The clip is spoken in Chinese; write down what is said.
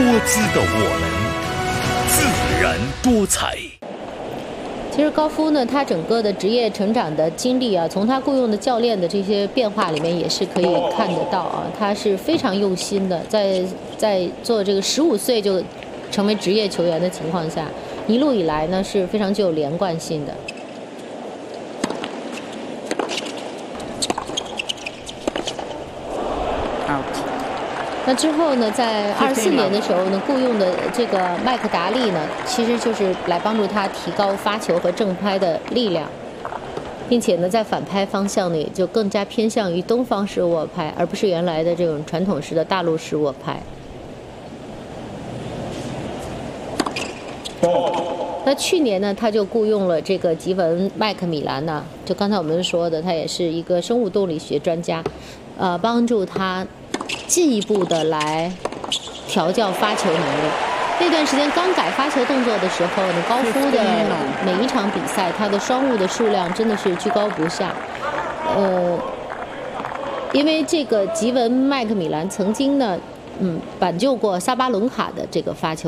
姿的我们，自然多彩。 其实高夫呢，他整个的职业成长的经历啊，从他雇佣的教练的这些变化里面也是可以看得到啊，他是非常用心的，在做这个15岁就成为职业球员的情况下，一路以来呢是非常具有连贯性的。那之后呢，在24年的时候呢，雇佣的这个麦克达利呢，其实就是来帮助他提高发球和正拍的力量，并且呢，在反拍方向呢，也就更加偏向于东方式握拍，而不是原来的这种传统式的大陆式握拍。那去年呢，他就雇佣了这个吉文麦克米兰呢，就刚才我们说的，他也是一个生物动力学专家，帮助他进一步的来调教发球能力。那段时间刚改发球动作的时候呢，高夫的每一场比赛，他的双误的数量真的是居高不下。因为这个吉文麦克米兰曾经呢，挽救过萨巴伦卡的这个发球。